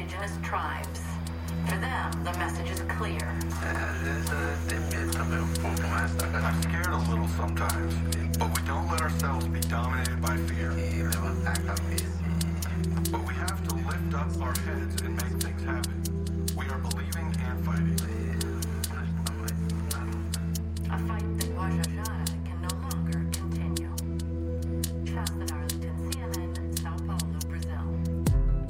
indigenous tribes. For them, the message is clear. I'm scared a little sometimes, but we don't let ourselves be dominated by fear. But we have to lift up our heads and make things happen.